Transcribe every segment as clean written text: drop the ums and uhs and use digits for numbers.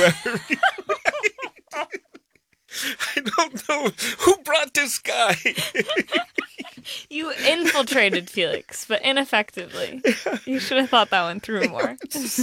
whoever. I don't know who brought this guy. You infiltrated Felix, but ineffectively. You should have thought that one through more.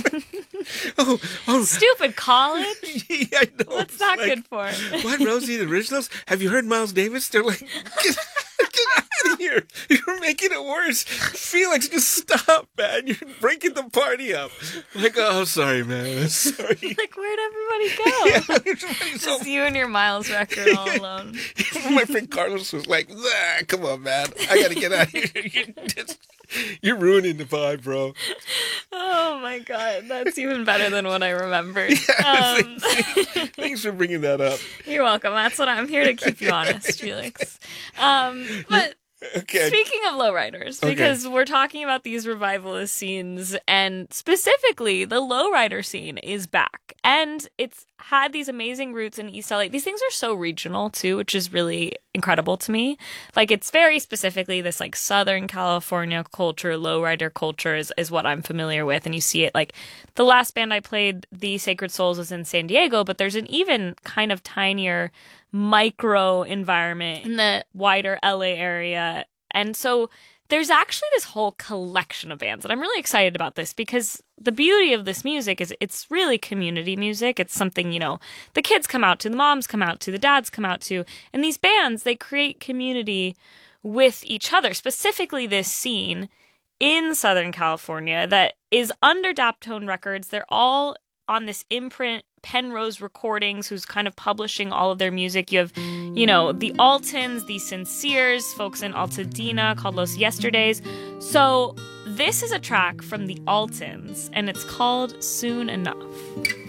Stupid college. Yeah, I know. What's that like, good for? What, Rosie, the originals? Have you heard Miles Davis? They're like, get out of here. You're making it worse. Felix, just stop, man. You're breaking the party up. Like, oh, sorry, man. I'm sorry. Like, where'd everybody go? Yeah, Just you and your Miles record all alone. My friend Carlos was like, come on, man. I got to get out of here. You're ruining the vibe, bro. Oh, my God. That's even better than what I remembered. Yeah, thanks for bringing that up. You're welcome. That's what I'm here to keep you honest, Felix. But okay. Speaking of lowriders, because we're talking about these revivalist scenes, and specifically the lowrider scene is back, and it's had these amazing roots in East LA. These things are so regional too, which is really incredible to me. Like, it's very specifically this like Southern California culture, lowrider culture is what I'm familiar with, and you see it like the last band I played, The Sacred Souls, was in San Diego, but there's an even kind of tinier micro environment in the wider LA area. And so there's actually this whole collection of bands, and I'm really excited about this because the beauty of this music is it's really community music. It's something, you know, the kids come out to, the moms come out to, the dads come out to, and these bands, they create community with each other, specifically this scene in Southern California that is under Daptone Records. They're all on this imprint, Penrose Recordings, who's kind of publishing all of their music. You have, you know, the Altons, the Sinceres, folks in Altadena called Los Yesterdays. So this is a track from the Altons, and it's called Soon Enough.